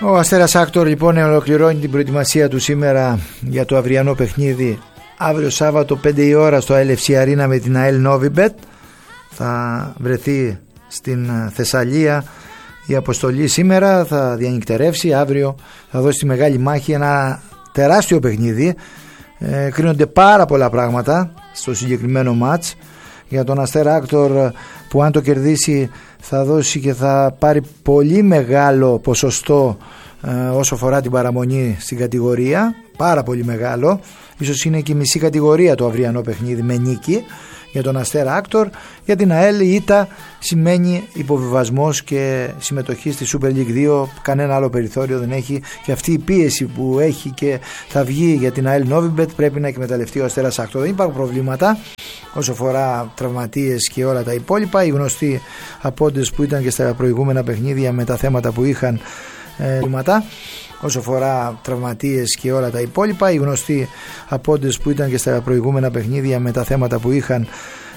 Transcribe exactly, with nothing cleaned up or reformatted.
Ο Αστέρας Άκτορ λοιπόν ολοκληρώνει την προετοιμασία του σήμερα για το αυριανό παιχνίδι αύριο Σάββατο πέντε η ώρα στο ελ εφ σι Arena με την ΑΕΛ Novibet. Θα βρεθεί στην Θεσσαλία η αποστολή σήμερα, θα διανυκτερεύσει, αύριο θα δώσει τη μεγάλη μάχη, ένα τεράστιο παιχνίδι. ε, κρίνονται πάρα πολλά πράγματα στο συγκεκριμένο μάτς για τον Αστέρα Άκτορ, που αν το κερδίσει θα δώσει και θα πάρει πολύ μεγάλο ποσοστό ε, όσο φορά την παραμονή στην κατηγορία, πάρα πολύ μεγάλο, ίσως είναι και η μισή κατηγορία το αυριανό παιχνίδι με νίκη για τον Αστέρα Άκτορ. Για την ΑΕΛ η ήττα σημαίνει υποβιβασμός και συμμετοχή στη Super League δύο, κανένα άλλο περιθώριο δεν έχει, και αυτή η πίεση που έχει και θα βγει για την ΑΕΛ Novibet πρέπει να εκμεταλλευτεί ο Αστέρας Άκτορ. Δεν υπάρχουν προβλήματα όσο αφορά τραυματίες και όλα τα υπόλοιπα. Οι γνωστοί απόντες που ήταν και στα προηγούμενα παιχνίδια με τα θέματα που είχαν ε, όσο αφορά τραυματίες και όλα τα υπόλοιπα, οι γνωστοί απόντες που ήταν και στα προηγούμενα παιχνίδια με τα θέματα που είχαν